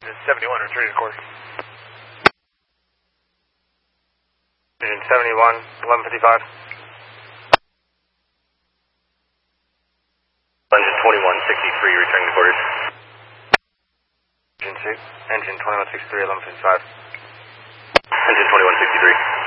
Engine 71, returning to course. Engine 71, 1155. Engine 2163, returning to quarters. Engine 2163, 1155. Engine 2163.